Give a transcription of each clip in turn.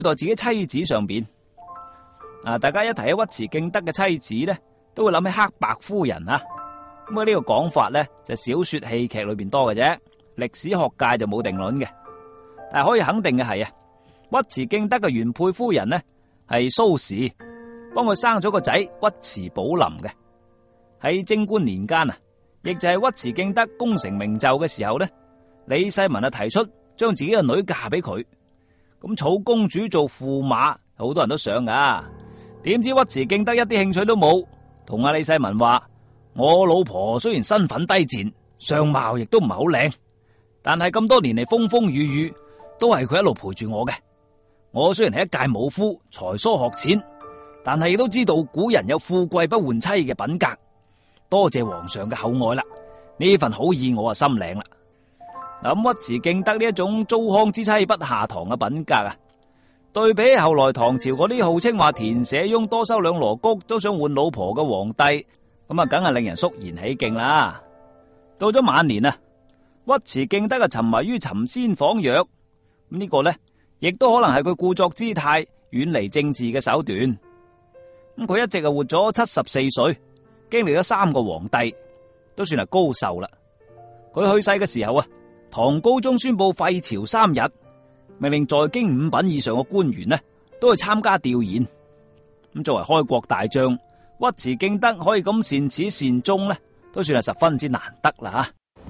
在自己妻子上邊。大家一提起尉遲敬德嘅妻子呢，都會諗起黑白夫人啊。咁呢個講法呢，就小說戲劇裏邊多嘅啫，歷史學界就冇定論嘅。但係可以肯定嘅係尉遲敬德嘅原配夫人呢係蘇氏，幫佢生咗個仔尉遲寶林嘅。喺貞觀年間亦就係尉遲敬德功成名就嘅時候呢，李世民提出將自己嘅女嫁俾佢。咁草公主做駙馬，好多人都想噶。點知尉遲敬德一啲興趣都冇，同李世民話：我老婆雖然身份低賤，相貌亦都唔係好靚，但係咁多年嚟風風雨雨，都係佢一路陪住我嘅。我雖然係一介武夫，才疏學淺，但係亦都知道古人有富貴不換妻嘅品格。多謝皇上嘅厚愛啦，呢份好意我心領啦。咁尉遲敬德呢一種糟糠之妻不下堂嘅品格對比後來唐朝嗰啲號稱話田舍翁多收兩籮穀都想換老婆嘅皇帝，咁梗係令人肅然起敬啦。到咗晚年尉遲敬德沉迷於尋仙訪藥，咁呢個呢亦都可能係佢故作姿態遠離政治嘅手段。咁佢一直活咗74歲，經歷咗3個皇帝，都算係高壽啦。佢去世嘅時候唐高宗宣布廢朝3日，命令在京5品以上嘅官員都去參加弔唁。咁作為開國大將，尉遲敬德可以咁善始善終都算係十分之難得啦。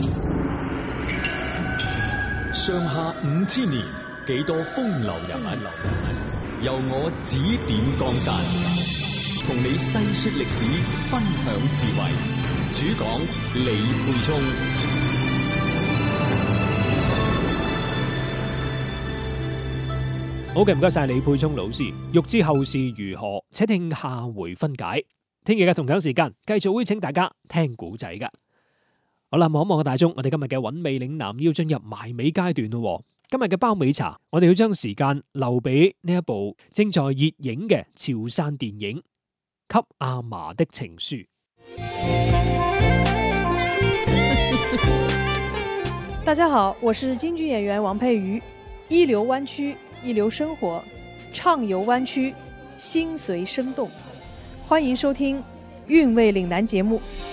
上下5000年，幾多風流人物，由我指點江山，同你細說歷史，分享智慧。主講李沛聰。 好嘅，唔該晒李沛聰老師。欲知後事如何，且聽下回分解。聽日嘅同樣時間，繼續會請大家聽古仔噶。好啦，望一望個大鐘，我哋今日嘅韻味嶺南要進入埋尾階段咯。今日嘅包尾茶，我哋要將時間留俾呢一部正在熱映嘅潮汕電影《給阿嫲的情書》。 大家好，我是京劇演員王佩瑜。一流灣區，一流生活，暢遊灣區，心隨生動。歡迎收聽《韻味嶺南》節目。